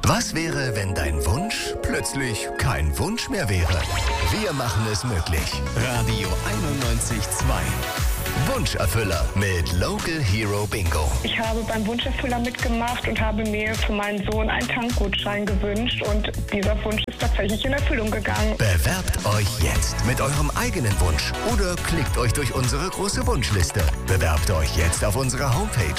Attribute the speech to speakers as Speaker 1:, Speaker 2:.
Speaker 1: Was wäre, wenn dein Wunsch plötzlich kein Wunsch mehr wäre? Wir machen es möglich. Radio 91.2. Wunscherfüller mit Local Hero Bingo.
Speaker 2: Ich habe beim Wunscherfüller mitgemacht und habe mir für meinen Sohn einen Tankgutschein gewünscht und dieser Wunsch ist tatsächlich in Erfüllung gegangen.
Speaker 1: Bewerbt euch jetzt mit eurem eigenen Wunsch oder klickt euch durch unsere große Wunschliste. Bewerbt euch jetzt auf unserer Homepage